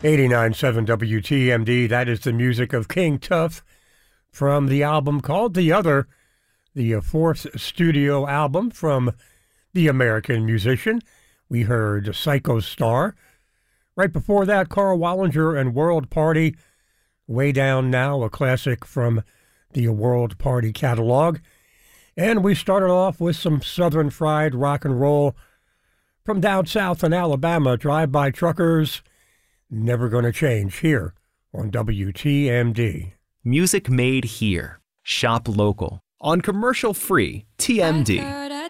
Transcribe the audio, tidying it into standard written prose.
89.7 WTMD, that is the music of King Tuff from the album called The Other, the fourth studio album from the American musician. We heard Psycho Star. Right before that, Carl Wallinger and World Party, Way Down Now, a classic from the World Party catalog. And we started off with some Southern fried rock and roll from down south in Alabama, Drive-By Truckers, Never Gonna Change, here on WTMD. Music made here. Shop local. On commercial-free TMD.